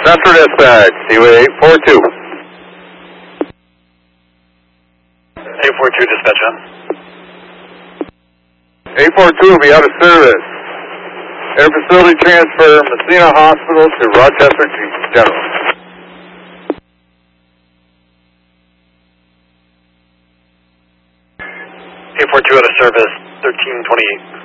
Central Dispatch, Seaway 842. 842 dispatch on. 842 will be out of service. Inter-facility transfer Messina Hospital to Rochester General. 842 out of service, 1328.